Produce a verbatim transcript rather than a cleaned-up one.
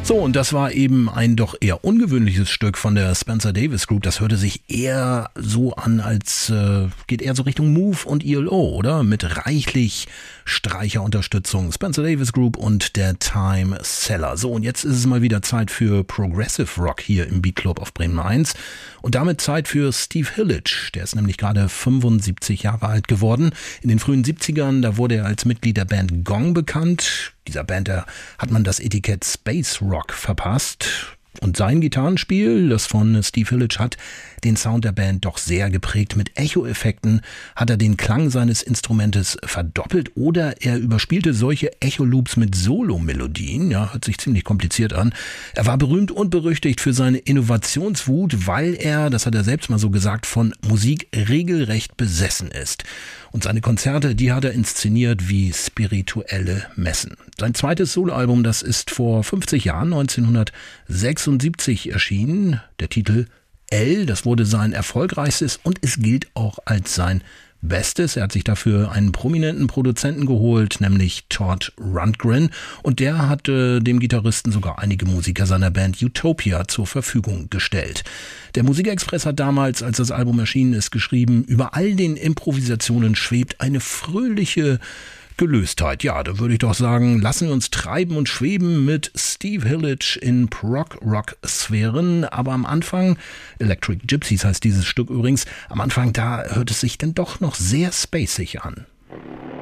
So, und das war eben ein doch eher ungewöhnliches Stück von der Spencer Davis Group. Das hörte sich eher so an, als äh, geht eher so Richtung Move und E L O, oder? Mit reichlich Streicherunterstützung. Spencer Davis Group und der Time Seller. So, und jetzt ist es mal wieder Zeit für Progressive Rock hier im Beat Club auf Bremen eins. Und damit Zeit für Steve Hillage. Der ist nämlich gerade fünfundsiebzig Jahre alt geworden. In den frühen siebzigern, da wurde er als Mitglied der Band Gong bekannt. Dieser Band, da hat man das Etikett Space Rock verpasst. Und sein Gitarrenspiel, das von Steve Hillage, hat den Sound der Band doch sehr geprägt. Mit Echo-Effekten hat er den Klang seines Instrumentes verdoppelt oder er überspielte solche Echo-Loops mit Solo-Melodien. Ja, hört sich ziemlich kompliziert an. Er war berühmt und berüchtigt für seine Innovationswut, weil er, das hat er selbst mal so gesagt, von Musik regelrecht besessen ist. Und seine Konzerte, die hat er inszeniert wie spirituelle Messen. Sein zweites Soloalbum, das ist vor fünfzig Jahren, neunzehnhundertsechsundsiebzig erschienen. Der Titel L, das wurde sein erfolgreichstes und es gilt auch als sein Bestes. Er hat sich dafür einen prominenten Produzenten geholt, nämlich Todd Rundgren. Und der hat äh, dem Gitarristen sogar einige Musiker seiner Band Utopia zur Verfügung gestellt. Der Musikexpress hat damals, als das Album erschienen ist, geschrieben, über all den Improvisationen schwebt eine fröhliche Gelöstheit. Ja, da würde ich doch sagen, lassen wir uns treiben und schweben mit Steve Hillage in Prog-Rock-Sphären. Aber am Anfang, Electric Gypsies heißt dieses Stück übrigens, am Anfang, da hört es sich dann doch noch sehr spacig an.